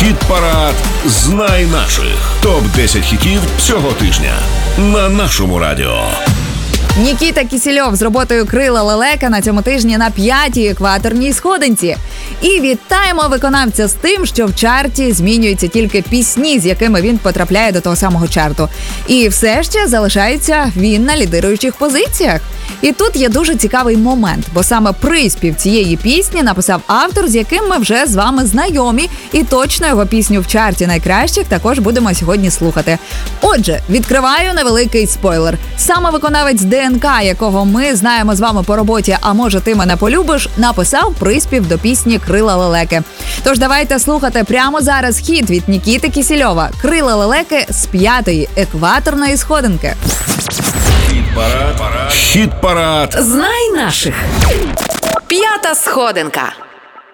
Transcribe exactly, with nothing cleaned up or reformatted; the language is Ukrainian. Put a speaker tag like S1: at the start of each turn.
S1: Хіт-парад «Знай наших». топ десять хітів цього тижня на нашому радіо.
S2: Нікіта Кісельов з роботою «Крила лелека» на цьому тижні на п'ятій екваторній сходинці. І вітаємо виконавця з тим, що в чарті змінюються тільки пісні, з якими він потрапляє до того самого чарту. І все ще залишається він на лідируючих позиціях. І тут є дуже цікавий момент, бо саме приспів цієї пісні написав автор, з яким ми вже з вами знайомі, і точно його пісню в чарті найкращих також будемо сьогодні слухати. Отже, відкриваю невеликий спойлер. Саме виконавець ДНК, якого ми знаємо з вами по роботі «А може ти мене полюбиш», написав приспів до пісні «Крила лелеки». Тож давайте слухати прямо зараз хіт від Нікіти Кісельова «Крила лелеки» з п'ятої екваторної сходинки.
S1: Хіт-парад. Хіт-парад.
S3: Знай наших. П'ята сходинка.